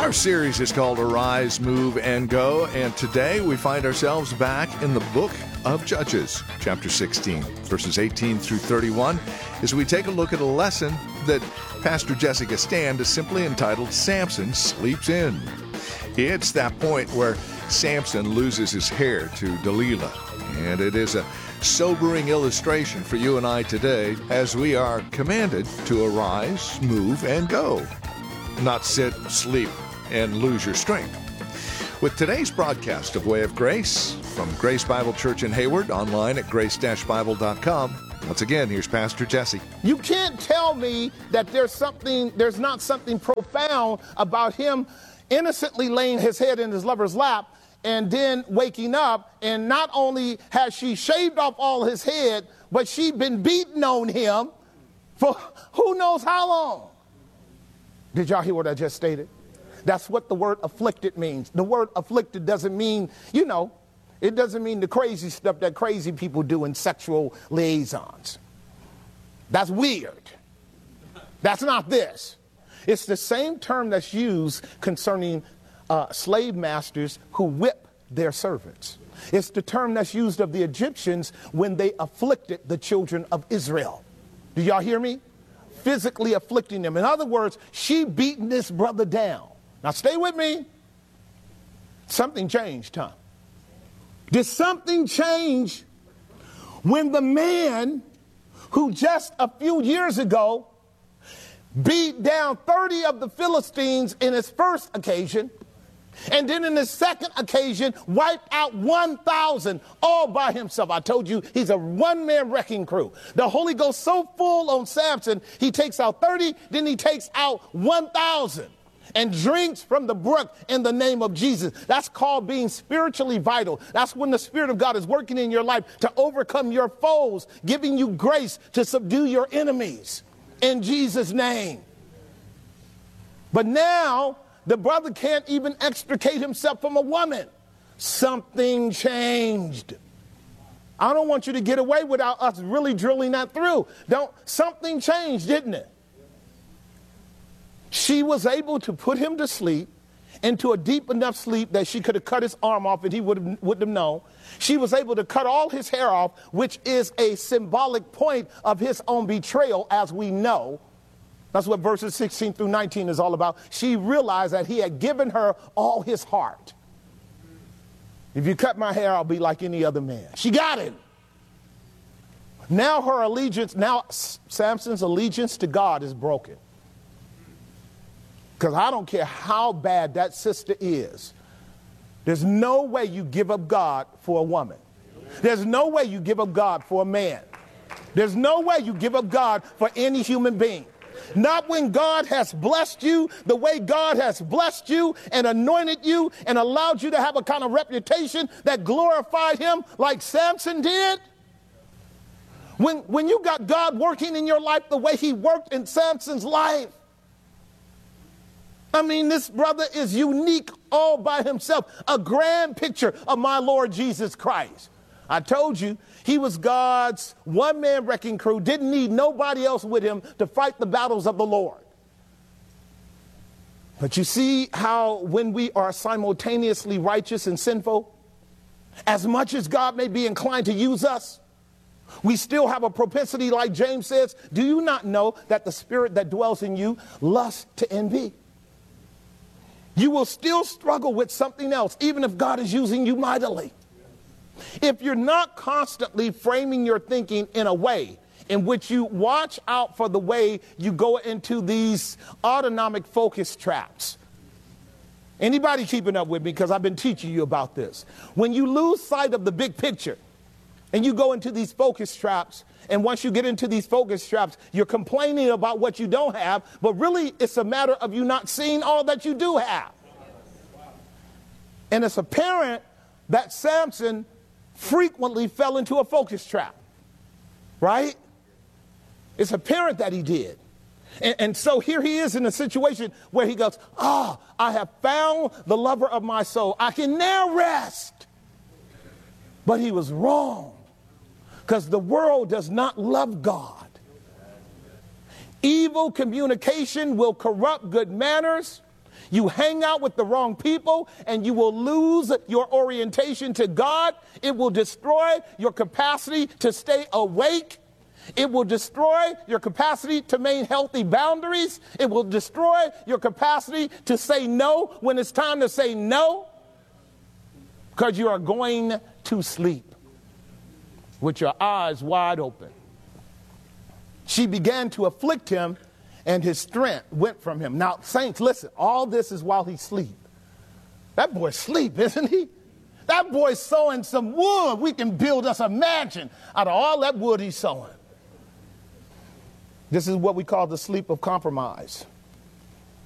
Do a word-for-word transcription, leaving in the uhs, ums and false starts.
Our series is called Arise, Move, and Go, and today we find ourselves back in the book of Judges, chapter sixteen, verses eighteen through thirty-one, as we take a look at a lesson that Pastor Jessica Stand is simply entitled, Samson Sleeps In. It's that point where Samson loses his hair to Delilah, and it is a sobering illustration for you and I today as we are commanded to arise, move, and go, not sit, sleep, and lose your strength. With today's broadcast of Way of Grace from Grace Bible Church in Hayward, online at grace dash bible dot com, once again, here's Pastor Jesse. You can't tell me that there's something, there's not something profound about him innocently laying his head in his lover's lap and then waking up, and not only has she shaved off all his head, but she'd been beating on him for who knows how long. Did y'all hear what I just stated? That's what the word afflicted means. The word afflicted doesn't mean, you know, it doesn't mean the crazy stuff that crazy people do in sexual liaisons. That's weird. That's not this. It's the same term that's used concerning uh, slave masters who whip their servants. It's the term that's used of the Egyptians when they afflicted the children of Israel. Do y'all hear me? Physically afflicting them. In other words, she beating this brother down. Now stay with me. Something changed, huh? Did something change when the man who just a few years ago beat down thirty of the Philistines in his first occasion, and then in his second occasion wiped out one thousand all by himself? I told you he's a one-man wrecking crew. The Holy Ghost so full on Samson, he takes out thirty, then he takes out one thousand. And drinks from the brook in the name of Jesus. That's called being spiritually vital. That's when the Spirit of God is working in your life to overcome your foes, giving you grace to subdue your enemies in Jesus' name. But now the brother can't even extricate himself from a woman. Something changed. I don't want you to get away without us really drilling that through. Don't, something changed, didn't it? She was able to put him to sleep, into a deep enough sleep that she could have cut his arm off and he would have, wouldn't have known. She was able to cut all his hair off, which is a symbolic point of his own betrayal, as we know. That's what verses sixteen through nineteen is all about. She realized that he had given her all his heart. If you cut my hair, I'll be like any other man. She got him. Now her allegiance, now Samson's allegiance to God is broken. Because I don't care how bad that sister is. There's no way you give up God for a woman. There's no way you give up God for a man. There's no way you give up God for any human being. Not when God has blessed you the way God has blessed you and anointed you and allowed you to have a kind of reputation that glorified him like Samson did. When, when you got God working in your life the way he worked in Samson's life. I mean, this brother is unique all by himself. A grand picture of my Lord Jesus Christ. I told you, he was God's one-man wrecking crew, didn't need nobody else with him to fight the battles of the Lord. But you see how when we are simultaneously righteous and sinful, as much as God may be inclined to use us, we still have a propensity, like James says, do you not know that the spirit that dwells in you lusts to envy? You will still struggle with something else, even if God is using you mightily. If you're not constantly framing your thinking in a way in which you watch out for the way you go into these autonomic focus traps. Anybody keeping up with me? Because I've been teaching you about this. When you lose sight of the big picture and you go into these focus traps, and once you get into these focus traps, you're complaining about what you don't have, but really it's a matter of you not seeing all that you do have. And it's apparent that Samson frequently fell into a focus trap, right? It's apparent that he did. And, and so here he is in a situation where he goes, ah, oh, I have found the lover of my soul. I can now rest. But he was wrong. Because the world does not love God. Evil communication will corrupt good manners, You hang out with the wrong people and you will lose your orientation to God. It will destroy your capacity to stay awake. It will destroy your capacity to maintain healthy boundaries. It will destroy your capacity to say no when it's time to say no, because you are going to sleep with your eyes wide open. She began to afflict him, and his strength went from him. Now, saints, listen, all this is while he sleep. That boy's asleep, isn't he? That boy's sowing some wood. We can build us a mansion out of all that wood he's sowing. This is what we call the sleep of compromise.